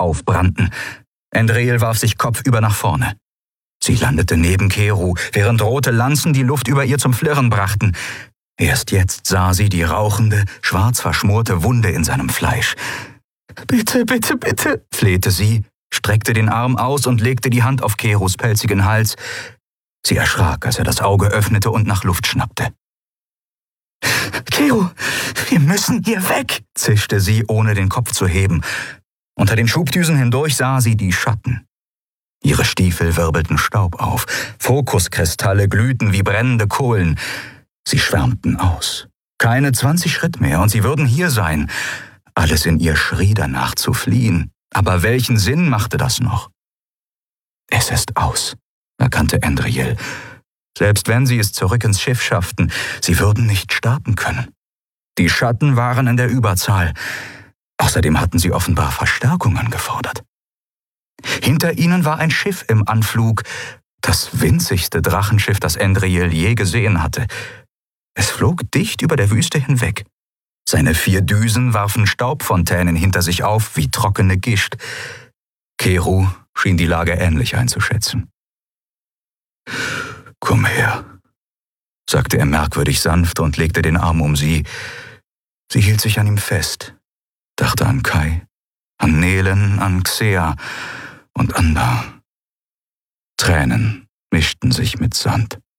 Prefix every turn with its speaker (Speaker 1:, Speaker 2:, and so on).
Speaker 1: aufbrannten. Endreel warf sich kopfüber nach vorne. Sie landete neben Keru, während rote Lanzen die Luft über ihr zum Flirren brachten. Erst jetzt sah sie die rauchende, schwarz verschmorte Wunde in seinem Fleisch. »Bitte, bitte, bitte«, flehte sie, streckte den Arm aus und legte die Hand auf Kerus pelzigen Hals. Sie erschrak, als er das Auge öffnete und nach Luft schnappte. »Keru, wir müssen hier weg«, zischte sie, ohne den Kopf zu heben. Unter den Schubdüsen hindurch sah sie die Schatten. Ihre Stiefel wirbelten Staub auf, Fokuskristalle glühten wie brennende Kohlen. Sie schwärmten aus. Keine 20 Schritt mehr und sie würden hier sein. Alles in ihr schrie danach zu fliehen. Aber welchen Sinn machte das noch? »Es ist aus«, erkannte Endreel. Selbst wenn sie es zurück ins Schiff schafften, sie würden nicht starten können. Die Schatten waren in der Überzahl. Außerdem hatten sie offenbar Verstärkungen gefordert. Hinter ihnen war ein Schiff im Anflug, das winzigste Drachenschiff, das Endreel je gesehen hatte. Es flog dicht über der Wüste hinweg. Seine 4 Düsen warfen Staubfontänen hinter sich auf wie trockene Gischt. Keru schien die Lage ähnlich einzuschätzen. »Komm her«, sagte er merkwürdig sanft und legte den Arm um sie. Sie hielt sich an ihm fest, dachte an Kai, an Nelen, an Xea und Anda. Tränen mischten sich mit Sand.